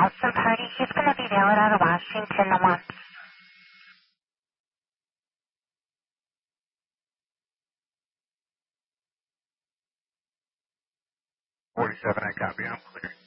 Boston party. He's going to be valid out of Washington once. 47, I copy. I'm clear.